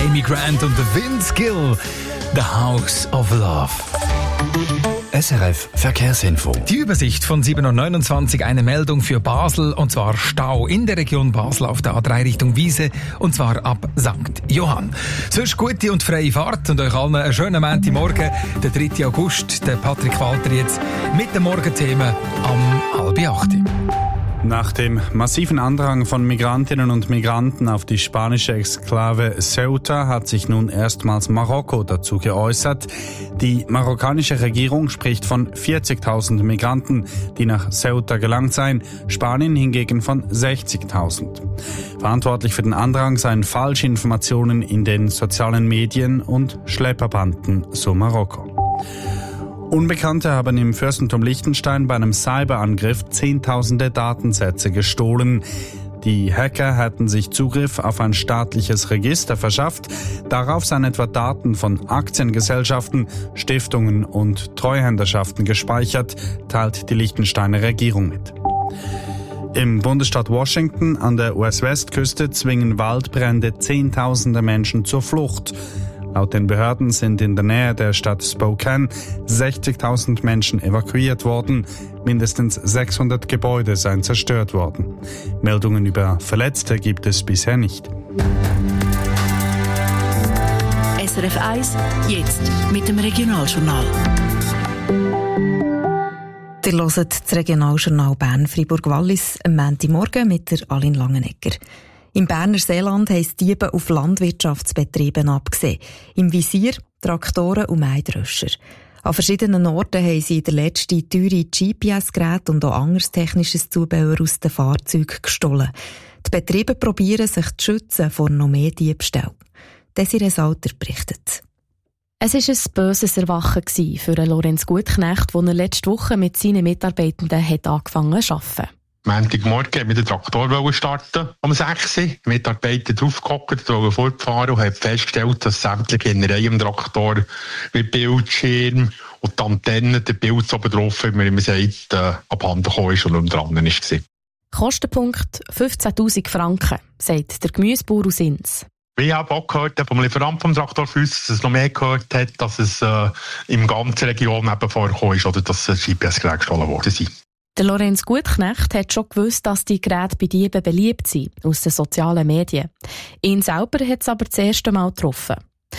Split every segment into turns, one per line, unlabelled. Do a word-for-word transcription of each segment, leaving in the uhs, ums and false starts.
Amy Grant und Vince Gill. The House of Love.
S R F Verkehrsinfo.
Die Übersicht von sieben Uhr neunundzwanzig, eine Meldung für Basel, und zwar Stau in der Region Basel auf der A drei Richtung Wiese, und zwar ab Sankt Johann. Sonst gute und freie Fahrt und euch allen einen schönen Montagmorgen, der dritte August. Der Patrick Walter jetzt mit den Morgenthemen am halb acht.
Nach dem massiven Andrang von Migrantinnen und Migranten auf die spanische Exklave Ceuta hat sich nun erstmals Marokko dazu geäußert. Die marokkanische Regierung spricht von vierzigtausend Migranten, die nach Ceuta gelangt seien, Spanien hingegen von sechzigtausend. Verantwortlich für den Andrang seien Falschinformationen in den sozialen Medien und Schlepperbanden, so Marokko. Unbekannte haben im Fürstentum Liechtenstein bei einem Cyberangriff zehntausende Datensätze gestohlen. Die Hacker hätten sich Zugriff auf ein staatliches Register verschafft. Darauf seien etwa Daten von Aktiengesellschaften, Stiftungen und Treuhänderschaften gespeichert, teilt die Liechtensteiner Regierung mit. Im Bundesstaat Washington an der U S-Westküste zwingen Waldbrände Zehntausende Menschen zur Flucht. Laut den Behörden sind in der Nähe der Stadt Spokane sechzigtausend Menschen evakuiert worden. Mindestens sechshundert Gebäude seien zerstört worden. Meldungen über Verletzte gibt es bisher nicht.
S R F eins, jetzt mit dem Regionaljournal.
Ihr hört das Regionaljournal Bern-Fribourg-Wallis am Montagmorgen mit der Aline Langenegger. Im Berner Seeland haben Diebe auf Landwirtschaftsbetrieben abgesehen. Im Visier Traktoren und Mähdröscher. An verschiedenen Orten haben sie in der letzten teure G P S-Geräte und auch anderes technisches Zubehör aus den Fahrzeugen gestohlen. Die Betriebe probieren sich zu schützen vor noch mehr Diebstählen. Desiree Salter berichtet.
Es war ein böses Erwachen für Lorenz Gutknecht, als er letzte Woche mit seinen Mitarbeitenden hat angefangen zu arbeiten.
Montagmorgen mit dem Traktor starten, um sechs Uhr. Die Mitarbeiter draufgehockt, wollen fortfahren und haben festgestellt, dass sämtliche Innereien im Traktor mit Bildschirm und die Antenne, der Bild oben drauf, wie man immer sagt, äh, abhanden gekommen ist und nicht dran war.
Kostenpunkt fünfzehntausend Franken, sagt der Gemüsebauer aus Ins.
Ich habe auch gehört, vom Lieferant vom Traktor für uns, dass es noch mehr gehört hat, dass es äh, im ganzen Region eben vorgekommen ist oder dass G P S-Geräte gestohlen worden sind.
Der Lorenz Gutknecht hat schon gewusst, dass die Geräte bei Dieben beliebt sind, aus den sozialen Medien. Ihn selber hat es aber das erste Mal getroffen.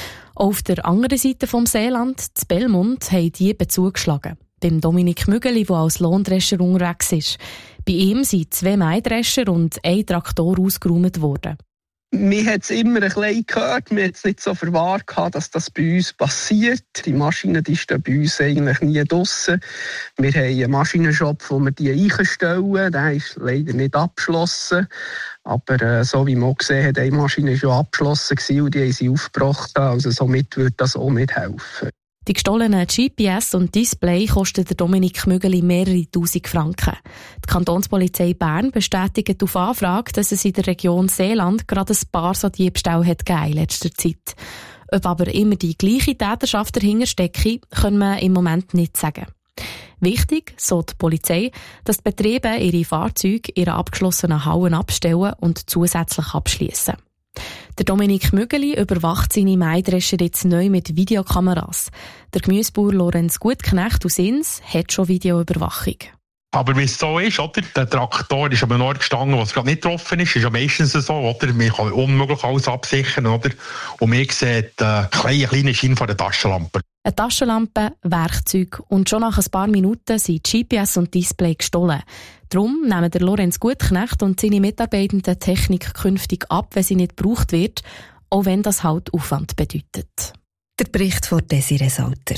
Auf der anderen Seite vom Seeland, in Belmont, haben Diebe zugeschlagen. Beim Dominik Mügeli, der als Lohndrescher unterwegs ist. Bei ihm sind zwei Mähdrescher und ein Traktor ausgeräumt worden.
Wir haben es immer ein bisschen gehört, wir haben es nicht so für wahr gehabt, dass das bei uns passiert. Die Maschinen die stehen bei uns eigentlich nie draussen. Wir haben einen Maschinenshop, wo wir die einstellen. Der ist leider nicht abgeschlossen. Aber äh, so wie man gesehen hat, die Maschine war schon abgeschlossen und die haben sie aufgebracht. Also somit würde das auch mithelfen.
Die gestohlenen G P S und Display kosten der Dominik Mügeli mehrere tausend Franken. Die Kantonspolizei Bern bestätigt auf Anfrage, dass es in der Region Seeland gerade ein paar so Diebstähle hat gegeben in letzter Zeit. Ob aber immer die gleiche Täterschaft dahinter stecke, können wir im Moment nicht sagen. Wichtig, so die Polizei, dass die Betriebe ihre Fahrzeuge in abgeschlossenen Hallen abstellen und zusätzlich abschließen. Der Dominik Mügeli überwacht seine Mähdrescher jetzt neu mit Videokameras. Der Gemüsebauer Lorenz Gutknecht aus Ins hat schon Videoüberwachung.
Aber wie es so ist, oder? Der Traktor ist an einem Ort gestanden, wo es gerade nicht getroffen ist. Ist ja meistens so, oder? Man kann unmöglich alles absichern, oder? Und man sieht äh, einen kleinen Schein von der Taschenlampe.
Eine Taschenlampe, Werkzeug und schon nach ein paar Minuten sind G P S und Display gestohlen. Darum nehmen der Lorenz Gutknecht und seine Mitarbeitenden Technik künftig ab, wenn sie nicht gebraucht wird, auch wenn das halt Aufwand bedeutet.
Der Bericht von Desiree Salter.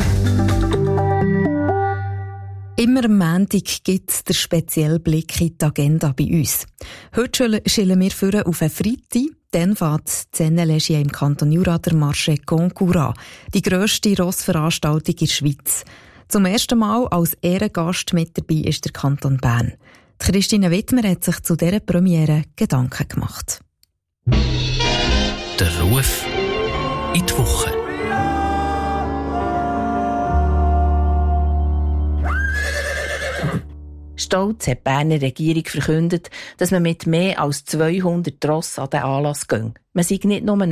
Immer am Montag gibt es den speziellen Blick in die Agenda bei uns. Heute schielen wir vor auf einen Freitag. Dann fährt die Sennelegia im Kanton Jura der Marché Concours an, die grösste Rossveranstaltung in der Schweiz. Zum ersten Mal als Ehrengast mit dabei ist der Kanton Bern. Die Christine Wittmer hat sich zu dieser Premiere Gedanken gemacht.
Der Ruf in die Woche.
Stolz hat die Berner Regierung verkündet, dass man mit mehr als zweihundert Ross an den Anlass geht. Man sei nicht nur